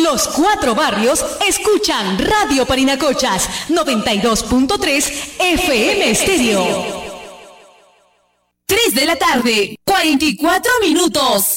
Los 4 barrios escuchan Radio Parinacochas 92.3 FM Estéreo. 3 de la tarde, 44 minutos.